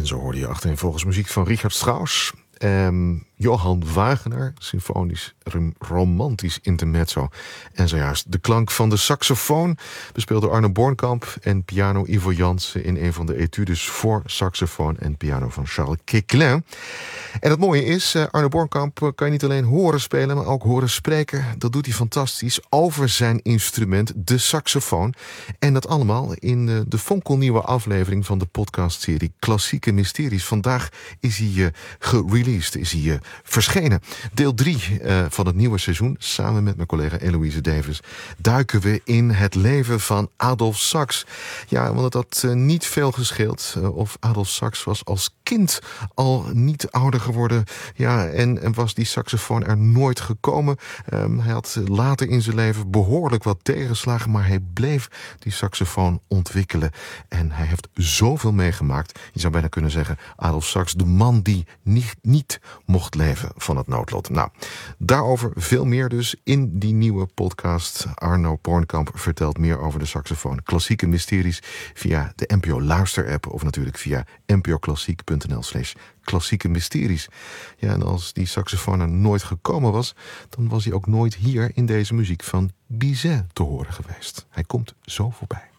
En zo hoorde je achtereenvolgens muziek van Richard Strauss. Johann Wagener, symfonisch romantisch intermezzo. En zojuist de klank van de saxofoon, bespeeld door Arno Bornkamp en piano Ivo Jansen in een van de etudes voor saxofoon en piano van Charles Quéclin. En het mooie is, Arno Bornkamp kan je niet alleen horen spelen, maar ook horen spreken. Dat doet hij fantastisch over zijn instrument, de saxofoon. En dat allemaal in de fonkelnieuwe aflevering van de podcastserie Klassieke Mysteries. Vandaag is hij gereleased, is hij verschenen. Deel 3 van het nieuwe seizoen. Samen met mijn collega Eloise Davis duiken we in het leven van Adolphe Sax. Ja, want het had niet veel gescheeld of Adolphe Sax was als kind al niet ouder geworden. Ja, en was die saxofoon er nooit gekomen. Hij had later in zijn leven behoorlijk wat tegenslagen, maar hij bleef die saxofoon ontwikkelen. En hij heeft zoveel meegemaakt. Je zou bijna kunnen zeggen, Adolphe Sax, de man die niet mocht leven van het noodlot. Nou, daarover veel meer dus in die nieuwe podcast. Arno Bornkamp vertelt meer over de saxofoon. Klassieke Mysteries via de NPO Luister-app of natuurlijk via npoklassiek.nl/klassieke mysteries. Ja, en als die saxofoon er nooit gekomen was, dan was hij ook nooit hier in deze muziek van Bizet te horen geweest. Hij komt zo voorbij.